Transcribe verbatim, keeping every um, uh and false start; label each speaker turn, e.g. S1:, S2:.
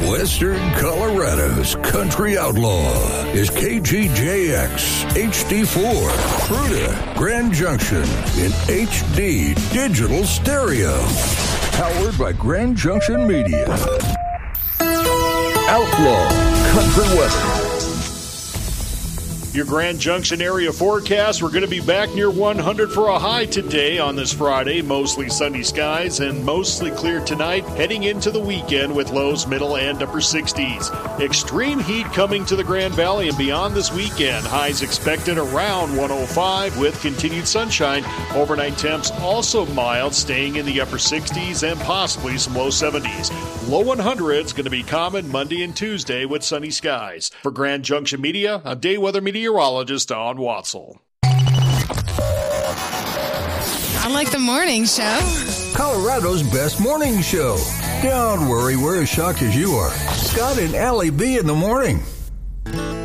S1: Western Colorado's country outlaw is K G J X H D four, Fruita, Grand Junction in H D digital stereo. Powered by Grand Junction Media. Outlaw Country Weather.
S2: Your Grand Junction area forecast, we're going to be back near one hundred for a high today on this Friday. Mostly sunny skies and mostly clear tonight, heading into the weekend with lows middle and upper sixties. Extreme heat coming to the Grand Valley and beyond this weekend. Highs expected around one oh five with continued sunshine. Overnight temps also mild, staying in the upper sixties and possibly some low seventies. Low one hundreds going to be common Monday and Tuesday with sunny skies. For Grand Junction Media, I'm day weather meteorologist Don Watzel.
S3: I like the morning show.
S1: Colorado's best morning show. Don't worry, we're as shocked as you are. Scott and Allie B in the morning.